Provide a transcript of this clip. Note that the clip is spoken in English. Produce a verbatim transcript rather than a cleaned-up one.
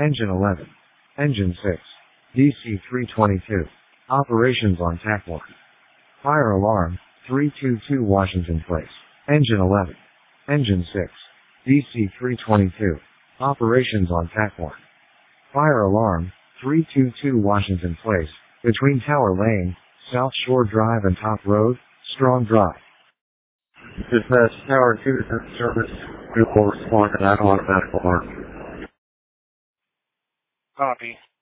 Engine eleven. Engine six. D C three twenty-two. Operations on Tack one. Fire alarm, three two two Washington Place. Engine eleven. Engine six. D C three twenty-two. Operations on Tack one. Fire alarm, three two two Washington Place, between Tower Lane, South Shore Drive and Top Road, Strong Drive. Dispatch Tower two to service. We will respond to that automatic alarm. Copy.